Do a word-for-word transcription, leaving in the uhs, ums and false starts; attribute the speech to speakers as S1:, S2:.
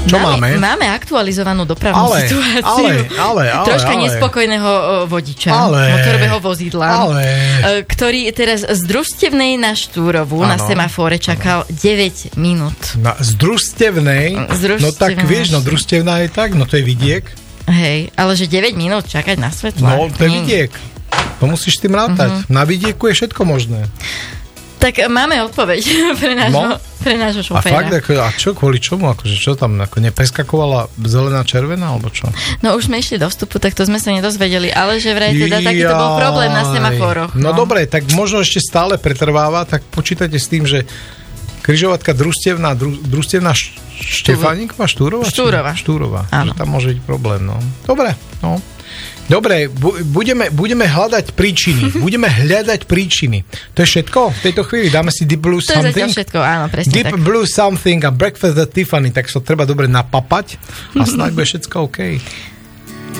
S1: Čo máme?
S2: Máme aktualizovanú dopravnú
S1: ale,
S2: situáciu.
S1: Ale, ale, ale.
S2: Troška
S1: ale.
S2: nespokojného vodiča
S1: ale,
S2: motorového vozidla,
S1: ale.
S2: ktorý teraz z Družstevnej na Štúrovu ano. na semafóre čakal deväť minút.
S1: Na, z Družstevnej?
S2: Z Družstevnej?
S1: No tak vieš, no Družstevná je tak, no to je vidiek.
S2: Hej, ale že deväť minút čakať na svetla.
S1: No, to je vidiek. To musíš s tým rátať. Uh-huh. Na vidieku je všetko možné.
S2: Tak máme odpoveď pre nášho, no. pre nášho šoféra.
S1: A fakt, ako, a čo, kvôli čomu? Akože, čo tam, ako nepreskakovala zelená, červená, alebo čo?
S2: No už sme išli do vstupu, tak to sme sa nedozvedeli, ale že vraj teda taký to bol problém na semafóroch.
S1: No, no dobre, tak možno ešte stále pretrváva, tak počítajte s tým, že križovatka Družstevná, Dru, Družstevná Štefániková, Štúrova?
S2: Štúrova.
S1: Štúrova, že tam môže byť problém, no. Dobre, no. Dobre, bu- budeme, budeme hľadať príčiny. Budeme hľadať príčiny. To je všetko v tejto chvíli? Dáme si Deep Blue
S2: to
S1: Something?
S2: To je zatiaľ všetko, áno, presne
S1: Deep
S2: tak.
S1: Blue Something a Breakfast at Tiffany, tak sa treba dobre napapať a snáď bude všetko OK.